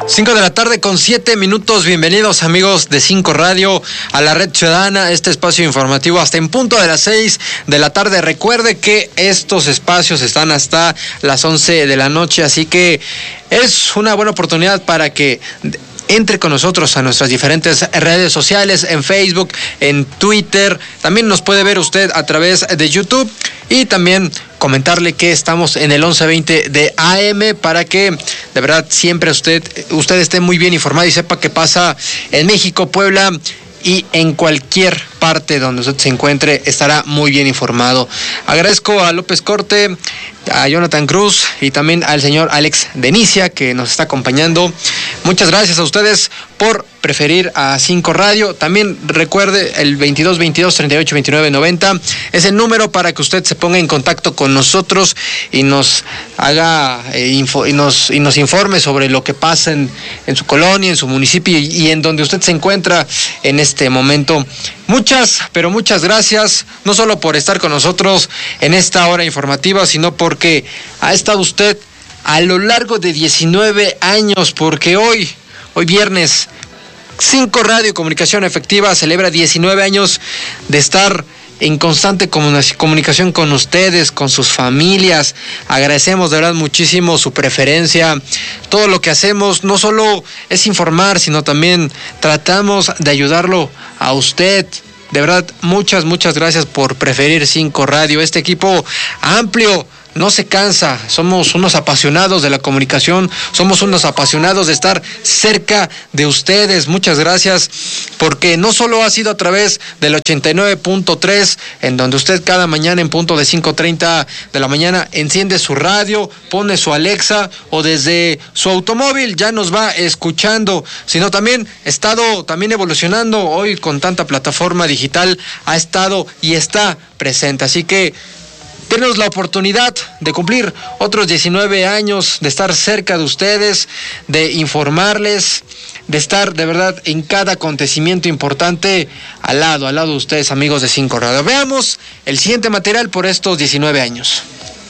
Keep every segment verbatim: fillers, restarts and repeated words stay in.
Cinco de la tarde con siete minutos. Bienvenidos, amigos de Cinco Radio, a la Red Ciudadana, este espacio informativo hasta en punto de las seis de la tarde. Recuerde que estos espacios están hasta las once de la noche, así que es una buena oportunidad para que entre con nosotros a nuestras diferentes redes sociales, en Facebook, en Twitter. También nos puede ver usted a través de YouTube y también comentarle que estamos en el once veinte de A M para que de verdad siempre usted, usted esté muy bien informado y sepa qué pasa en México, Puebla y en cualquier parte donde usted se encuentre, estará muy bien informado. Agradezco a López Corte, a Jonathan Cruz y también al señor Alex Denicia que nos está acompañando. Muchas gracias a ustedes por preferir a Cinco Radio. También recuerde el veintidós veintidós treinta y ocho veintinueve noventa es el número para que usted se ponga en contacto con nosotros y nos haga eh, info, y nos y nos informe sobre lo que pasa en, en su colonia, en su municipio y, y en donde usted se encuentra en este momento. Muchas, pero muchas gracias, no solo por estar con nosotros en esta hora informativa, sino porque ha estado usted a lo largo de diecinueve años, porque hoy, hoy viernes, Cinco Radio Comunicación Efectiva celebra diecinueve años de estar en constante comunicación con ustedes, con sus familias. Agradecemos de verdad muchísimo su preferencia. Todo lo que hacemos no solo es informar, sino también tratamos de ayudarlo a usted. De verdad, muchas, muchas gracias por preferir Cinco Radio. Este equipo amplio no se cansa, somos unos apasionados de la comunicación, somos unos apasionados de estar cerca de ustedes. Muchas gracias, porque no solo ha sido a través del ochenta y nueve punto tres, en donde usted cada mañana en punto de cinco treinta de la mañana enciende su radio, pone su Alexa o desde su automóvil ya nos va escuchando, sino también ha estado también evolucionando hoy con tanta plataforma digital, ha estado y está presente. Así que tenemos la oportunidad de cumplir otros diecinueve años, de estar cerca de ustedes, de informarles, de estar de verdad en cada acontecimiento importante al lado, al lado de ustedes, amigos de Cinco Radio. Veamos el siguiente material por estos diecinueve años.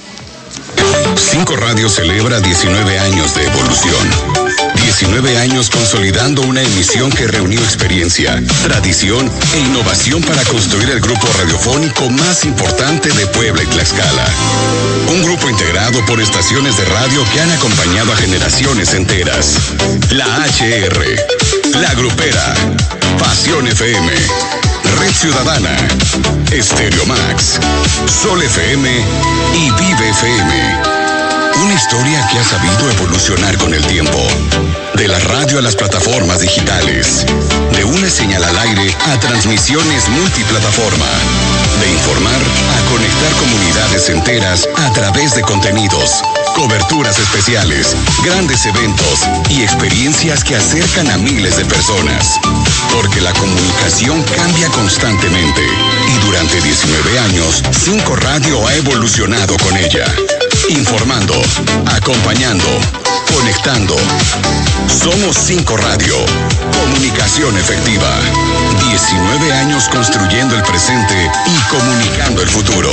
Cinco Radio celebra diecinueve años de evolución. diecinueve años consolidando una emisión que reunió experiencia, tradición e innovación para construir el grupo radiofónico más importante de Puebla y Tlaxcala. Un grupo integrado por estaciones de radio que han acompañado a generaciones enteras. La H R, La Grupera, Pasión F M, Red Ciudadana, Estéreo Max, Sol F M y Vive F M. Una historia que ha sabido evolucionar con el tiempo. De la radio a las plataformas digitales. De una señal al aire a transmisiones multiplataforma. De informar a conectar comunidades enteras a través de contenidos, coberturas especiales, grandes eventos y experiencias que acercan a miles de personas. Porque la comunicación cambia constantemente. Y durante diecinueve años, Cinco Radio ha evolucionado con ella. Informando, acompañando, conectando. Somos Cinco Radio. Comunicación efectiva. diecinueve años construyendo el presente y comunicando el futuro.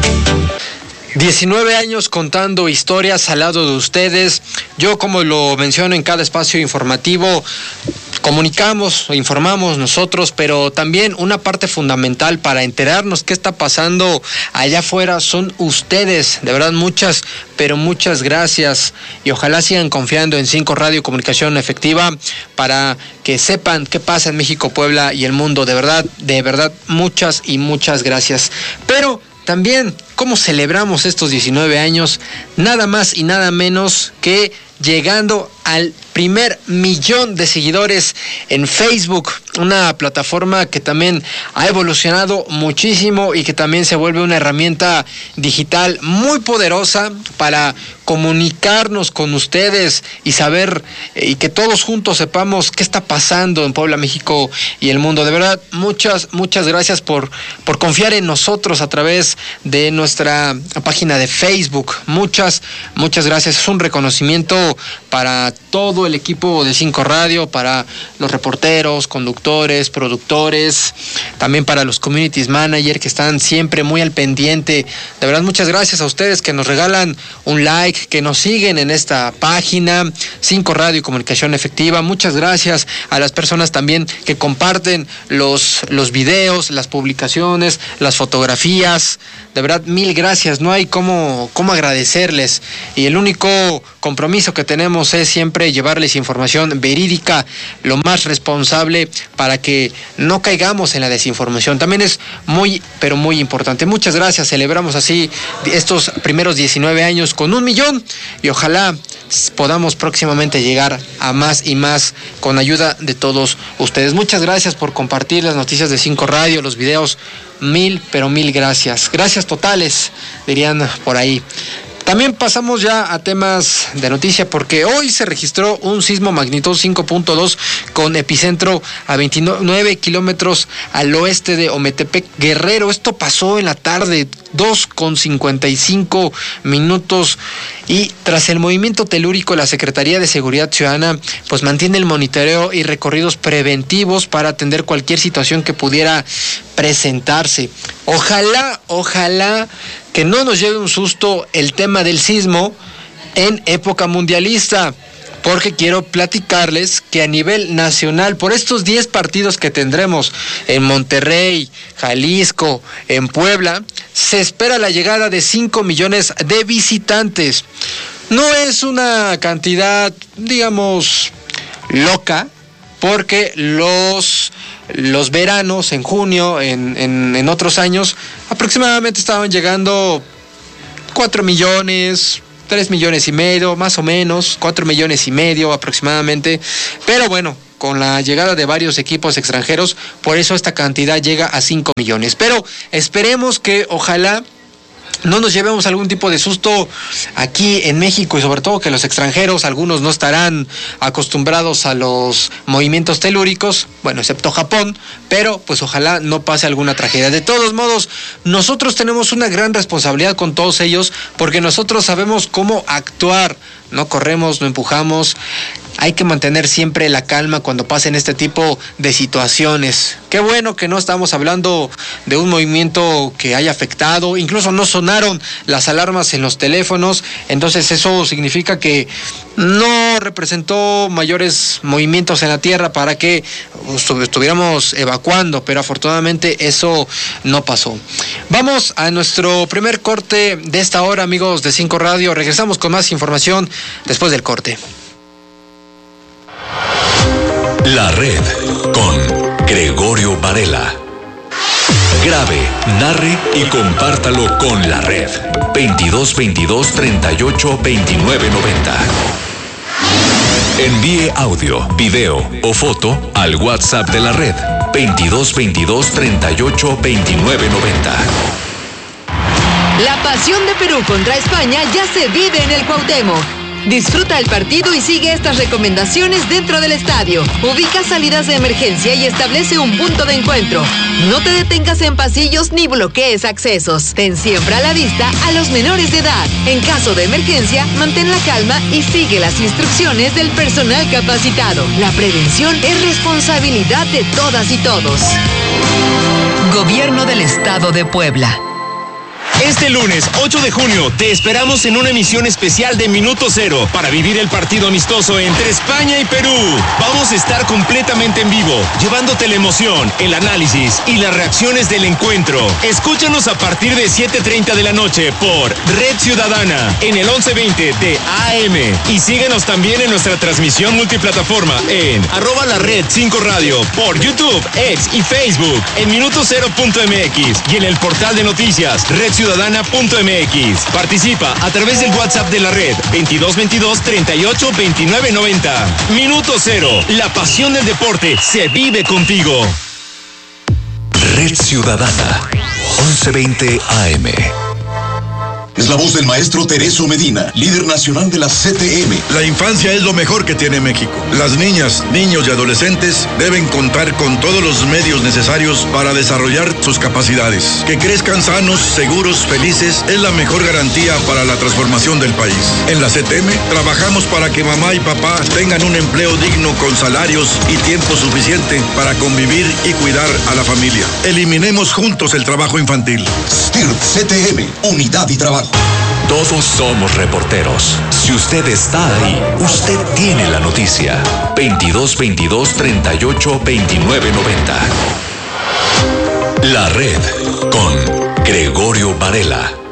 diecinueve años contando historias al lado de ustedes. Yo, como lo menciono en cada espacio informativo, comunicamos, informamos nosotros, pero también una parte fundamental para enterarnos qué está pasando allá afuera son ustedes. De verdad, muchas, pero muchas gracias. Y ojalá sigan confiando en Cinco Radio Comunicación Efectiva para que sepan qué pasa en México, Puebla y el mundo. De verdad, de verdad, muchas y muchas gracias. Pero también, ¿cómo celebramos estos diecinueve años? Nada más y nada menos que llegando al primer millón de seguidores en Facebook, una plataforma que también ha evolucionado muchísimo y que también se vuelve una herramienta digital muy poderosa para comunicarnos con ustedes y saber eh, y que todos juntos sepamos qué está pasando en Puebla, México y el mundo. De verdad, muchas, muchas gracias por, por confiar en nosotros a través de nuestra página de Facebook. Muchas, muchas gracias. Es un reconocimiento para para todo el equipo de Cinco Radio, para los reporteros, conductores, productores, también para los communities manager que están siempre muy al pendiente. De verdad, muchas gracias a ustedes que nos regalan un like, que nos siguen en esta página, Cinco Radio y Comunicación Efectiva. Muchas gracias a las personas también que comparten los, los videos, las publicaciones, las fotografías. De verdad, mil gracias. No hay cómo, cómo agradecerles. Y el único compromiso que tenemos es siempre llevarles información verídica, lo más responsable, para que no caigamos en la desinformación. También es muy, pero muy importante. Muchas gracias. Celebramos así estos primeros diecinueve años con un millón y ojalá podamos próximamente llegar a más y más con ayuda de todos ustedes. Muchas gracias por compartir las noticias de Cinco Radio, los videos. Mil, pero mil gracias. Gracias totales, dirían por ahí. También pasamos ya a temas de noticia porque hoy se registró un sismo magnitud cinco punto dos con epicentro a veintinueve kilómetros al oeste de Ometepec, Guerrero. Esto pasó en la tarde, dos con cincuenta y cinco minutos, y tras el movimiento telúrico la Secretaría de Seguridad Ciudadana pues mantiene el monitoreo y recorridos preventivos para atender cualquier situación que pudiera presentarse. Ojalá, ojalá que no nos lleve un susto el tema del sismo en época mundialista, porque quiero platicarles que a nivel nacional, por estos diez partidos que tendremos en Monterrey, Jalisco, en Puebla, se espera la llegada de cinco millones de visitantes. No es una cantidad, digamos, loca, porque los, los veranos en junio, en, en, en otros años, aproximadamente estaban llegando cuatro millones, tres millones y medio, más o menos, cuatro millones y medio aproximadamente. Pero bueno, con la llegada de varios equipos extranjeros, por eso esta cantidad llega a cinco millones. Pero esperemos que ojalá no nos llevemos algún tipo de susto aquí en México, y sobre todo que los extranjeros, algunos no estarán acostumbrados a los movimientos telúricos, bueno, excepto Japón, pero pues ojalá no pase alguna tragedia. De todos modos, nosotros tenemos una gran responsabilidad con todos ellos, porque nosotros sabemos cómo actuar. No corremos, no empujamos. Hay que mantener siempre la calma cuando pasen este tipo de situaciones. Qué bueno que no estamos hablando de un movimiento que haya afectado. Incluso no sonaron las alarmas en los teléfonos. Entonces eso significa que no representó mayores movimientos en la tierra para que estuviéramos evacuando. Pero afortunadamente eso no pasó. Vamos a nuestro primer corte de esta hora, amigos de Cinco Radio. Regresamos con más información después del corte. La Red con Gregorio Varela. Grabe, narre y compártalo con La Red. veintidós veintidós treinta y ocho veintinueve noventa. Envíe audio, video o foto al WhatsApp de La Red. veintidós veintidós treinta y ocho veintinueve noventa. La pasión de Perú contra España ya se vive en el Cuauhtémoc. Disfruta el partido y sigue estas recomendaciones dentro del estadio. Ubica salidas de emergencia y establece un punto de encuentro. No te detengas en pasillos ni bloquees accesos. Ten siempre a la vista a los menores de edad. En caso de emergencia, mantén la calma y sigue las instrucciones del personal capacitado. La prevención es responsabilidad de todas y todos. Gobierno del Estado de Puebla. Este lunes ocho de junio te esperamos en una emisión especial de Minuto Cero para vivir el partido amistoso entre España y Perú. Vamos a estar completamente en vivo, llevándote la emoción, el análisis y las reacciones del encuentro. Escúchanos a partir de siete treinta de la noche por Red Ciudadana en el once veinte de A M. Y síguenos también en nuestra transmisión multiplataforma en arroba la red cinco radio por YouTube, X y Facebook en minuto cero punto m x y en el portal de noticias Red Ciudadana. Ciudadana punto m x. Participa a través del WhatsApp de la red veintidós veintidós treinta y ocho veintinueve noventa. Minuto Cero, la pasión del deporte se vive contigo. Red Ciudadana, once veinte A M. Es la voz del maestro Tereso Medina, líder nacional de la C T M. La infancia es lo mejor que tiene México. Las niñas, niños y adolescentes deben contar con todos los medios necesarios para desarrollar sus capacidades. Que crezcan sanos, seguros, felices es la mejor garantía para la transformación del país. En la C T M trabajamos para que mamá y papá tengan un empleo digno con salarios y tiempo suficiente para convivir y cuidar a la familia. Eliminemos juntos el trabajo infantil. S T I R P C T M, unidad y trabajo. Todos somos reporteros. Si usted está ahí, usted tiene la noticia. veintidós veintidós treinta y ocho veintinueve noventa. La red con Gregorio Varela.